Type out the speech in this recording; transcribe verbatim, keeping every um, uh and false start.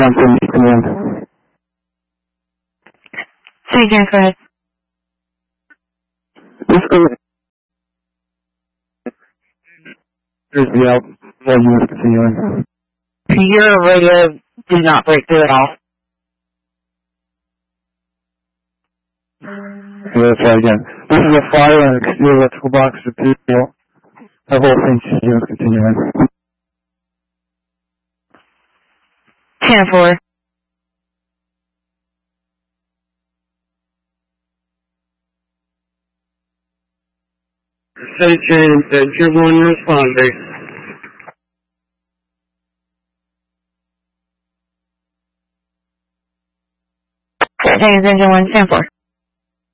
one seventy command. Say again, go ahead. This is here's the out. All units continuing. Your radio did not break through at all. Okay, let's try again. This is a fire and exterior electrical box for people. The whole thing is continuing. ten four. Station, Tier one responding. James Engine one, ten four.